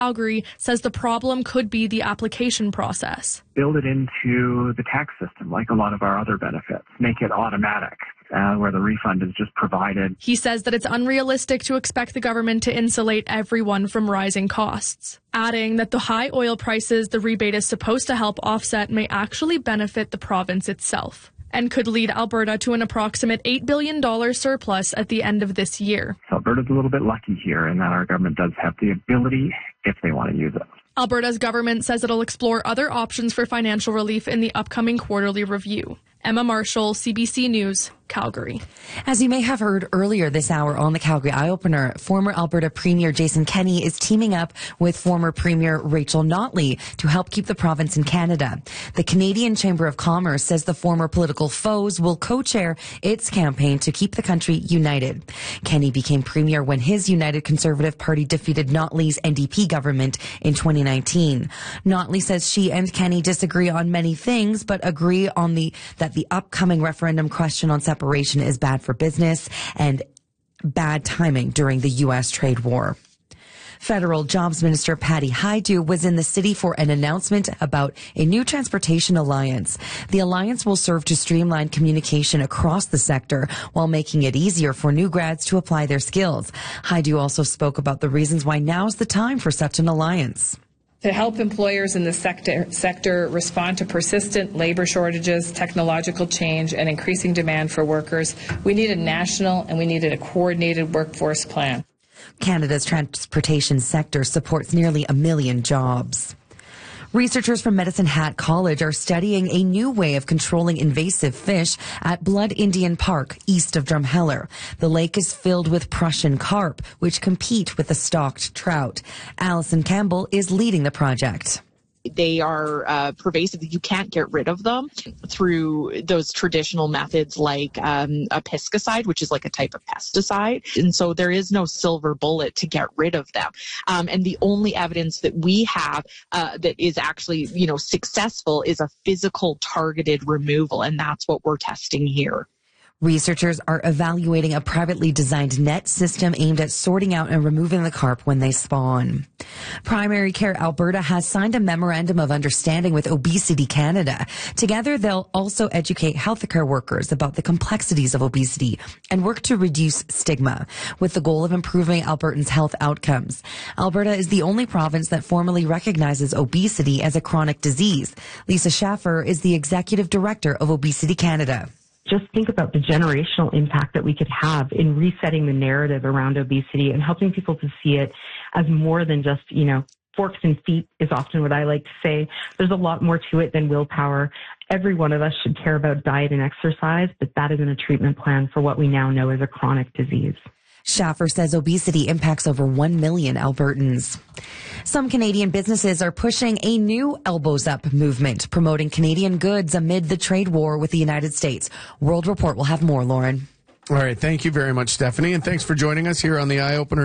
Calgary says the problem could be the application process. Build it into the tax system like a lot of our other benefits. Make it automatic, where the refund is just provided. He says that it's unrealistic to expect the government to insulate everyone from rising costs, adding that the high oil prices the rebate is supposed to help offset may actually benefit the province itself and could lead Alberta to an approximate $8 billion surplus at the end of this year. So Alberta's a little bit lucky here in that our government does have the ability if they want to use it. Alberta's government says it'll explore other options for financial relief in the upcoming quarterly review. Emma Marshall, CBC News, Calgary. As you may have heard earlier this hour on the Calgary Eye-Opener, former Alberta Premier Jason Kenney is teaming up with former Premier Rachel Notley to help keep the province in Canada. The Canadian Chamber of Commerce says the former political foes will co-chair its campaign to keep the country united. Kenney became Premier when his United Conservative Party defeated Notley's NDP government in 2019. Notley says she and Kenney disagree on many things, but agree on that the upcoming referendum question on separation is bad for business and bad timing during the U.S. trade war. Federal Jobs Minister Patty Hajdu was in the city for an announcement about a new transportation alliance. The alliance will serve to streamline communication across the sector while making it easier for new grads to apply their skills. Hajdu also spoke about the reasons why now's the time for such an alliance. To help employers in the sector respond to persistent labor shortages, technological change, and increasing demand for workers, we need a national and we needed a coordinated workforce plan. Canada's transportation sector supports nearly 1 million jobs. Researchers from Medicine Hat College are studying a new way of controlling invasive fish at Blood Indian Park, east of Drumheller. The lake is filled with Prussian carp, which compete with the stocked trout. Alison Campbell is leading the project. They are pervasive. You can't get rid of them through those traditional methods like a pesticide, which is like a type of pesticide. And so there is no silver bullet to get rid of them. And the only evidence that we have that is actually, successful is a physical targeted removal. And that's what we're testing here. Researchers are evaluating a privately designed net system aimed at sorting out and removing the carp when they spawn. Primary Care Alberta has signed a memorandum of understanding with Obesity Canada. Together, they'll also educate healthcare workers about the complexities of obesity and work to reduce stigma, with the goal of improving Albertans' health outcomes. Alberta is the only province that formally recognizes obesity as a chronic disease. Lisa Schaffer is the Executive Director of Obesity Canada. Just think about the generational impact that we could have in resetting the narrative around obesity and helping people to see it as more than just, forks and feet is often what I like to say. There's a lot more to it than willpower. Every one of us should care about diet and exercise, but that isn't a treatment plan for what we now know as a chronic disease. Schaffer says obesity impacts over 1 million Albertans. Some Canadian businesses are pushing a new Elbows Up movement, promoting Canadian goods amid the trade war with the United States. World Report will have more, Lauren. All right. Thank you very much, Stephanie. And thanks for joining us here on the Eye Opener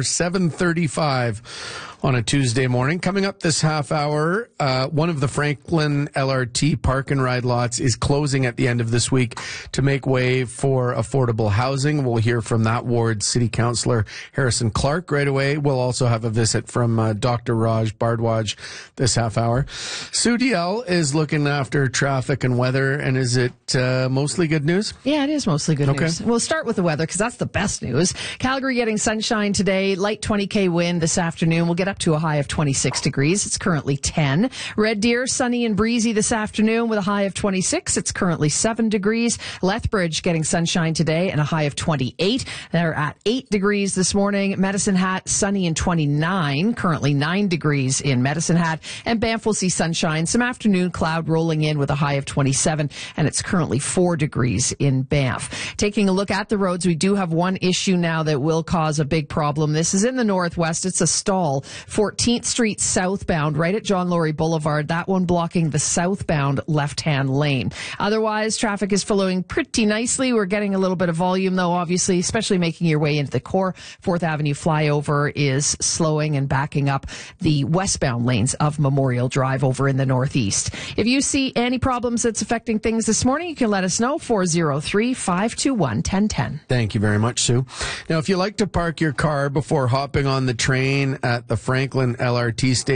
7:35 on a Tuesday morning. Coming up this half hour, one of the Franklin LRT park and ride lots is closing at the end of this week to make way for affordable housing. We'll hear from that ward's city councillor, Harrison Clark, right away. We'll also have a visit from Dr. Raj Bardwaj this half hour. Sue DL is looking after traffic and weather, and is it mostly good news? Yeah, it is mostly good news. We'll start with the weather because that's the best news. Calgary getting sunshine today, light 20K wind this afternoon. We'll get up to a high of 26 degrees. It's currently 10. Red Deer, sunny and breezy this afternoon with a high of 26. It's currently 7 degrees. Lethbridge getting sunshine today and a high of 28. They're at 8 degrees this morning. Medicine Hat, sunny and 29. Currently 9 degrees in Medicine Hat. And Banff will see sunshine. Some afternoon cloud rolling in with a high of 27. And it's currently 4 degrees in Banff. Taking a look at the roads, we do have one issue now that will cause a big problem. This is in the northwest. It's a stall. 14th Street southbound, right at John Laurie Boulevard. That one blocking the southbound left-hand lane. Otherwise, traffic is flowing pretty nicely. We're getting a little bit of volume, though, obviously, especially making your way into the core. 4th Avenue flyover is slowing and backing up the westbound lanes of Memorial Drive over in the northeast. If you see any problems that's affecting things this morning, you can let us know. 403-521-1010. Thank you very much, Sue. Now, if you like to park your car before hopping on the train at the Franklin LRT station.